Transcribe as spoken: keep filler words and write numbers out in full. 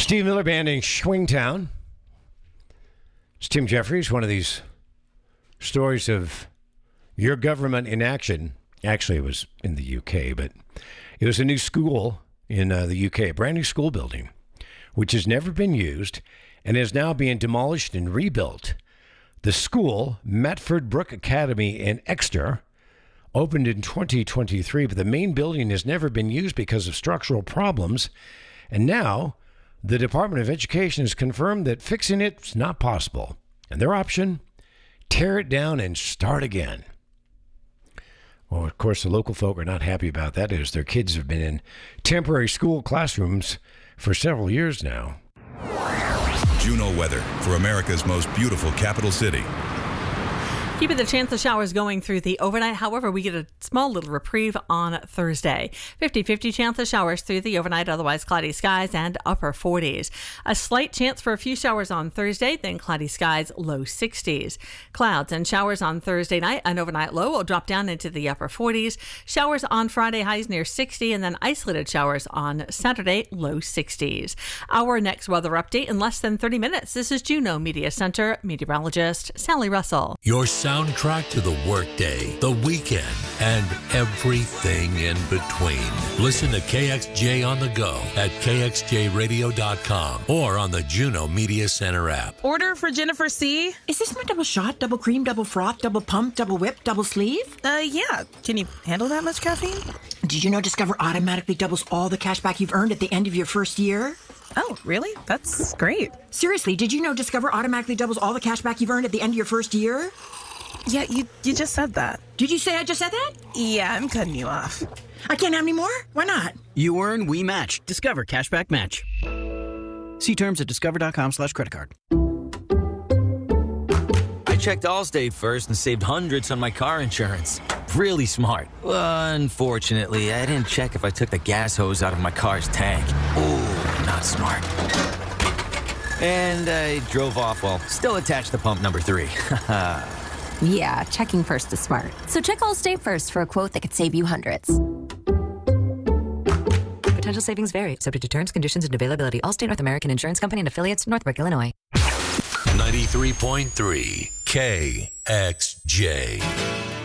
Steve Miller Band in Swingtown. It's Tim Jeffries, one of these stories of your government in action. Actually, it was in the U K, but it was a new school in uh, the U K, a brand new school building, which has never been used and is now being demolished and rebuilt. The school, Metford Brook Academy in Exeter, opened in twenty twenty-three, but the main building has never been used because of structural problems. And now the Department of Education has confirmed that fixing it is not possible. And their option, tear it down and start again. Well, of course, the local folk are not happy about that, as their kids have been in temporary school classrooms for several years now. Juno weather for America's most beautiful capital city. Keeping the chance of showers going through the overnight. However, we get a small little reprieve on Thursday. fifty-fifty chance of showers through the overnight, otherwise cloudy skies and upper forties. A slight chance for a few showers on Thursday, then cloudy skies, low sixties. Clouds and showers on Thursday night. An overnight low will drop down into the upper forties. Showers on Friday, highs near sixty, and then isolated showers on Saturday, low sixties. Our next weather update in less than thirty minutes. This is Juno Media Center meteorologist Sally Russell. Your soundtrack to the workday, the weekend, and everything in between. Listen to K X J on the go at K X J radio dot com or on the Juno Media Center app. Order for Jennifer C. Is this my double shot, double cream, double froth, double pump, double whip, double sleeve? Uh, yeah. Can you handle that much caffeine? Did you know Discover automatically doubles all the cash back you've earned at the end of your first year? Oh, really? That's great. Seriously, did you know Discover automatically doubles all the cash back you've earned at the end of your first year? Yeah, you you just said that. Did you say I just said that? Yeah, I'm cutting you off. I can't have any more? Why not? You earn, we match. Discover Cashback Match. See terms at discover.com slash credit card. I checked Allstate first and saved hundreds on my car insurance. Really smart. Unfortunately, I didn't check if I took the gas hose out of my car's tank. Ooh, not smart. And I drove off while still attached to pump number three. Yeah, checking first is smart. So check Allstate first for a quote that could save you hundreds. Potential savings vary, subject to terms, conditions, and availability. Allstate North American Insurance Company and affiliates, Northbrook, Illinois. ninety-three point three K X J.